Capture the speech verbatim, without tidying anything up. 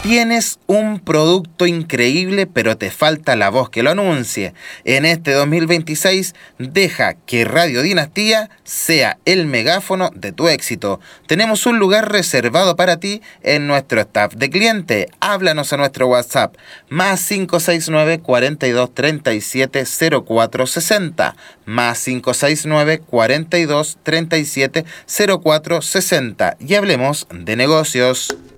Tienes un producto increíble, pero te falta la voz que lo anuncie. En este dos mil veintiséis, deja que Radio Dinastía sea el megáfono de tu éxito. Tenemos un lugar reservado para ti en nuestro staff de cliente. Háblanos a nuestro WhatsApp, más cinco seis nueve, cuarenta y dos, treinta y siete, cero cuatro sesenta, más cinco seis nueve, cuarenta y dos, treinta y siete, cero cuatro sesenta, y hablemos de negocios.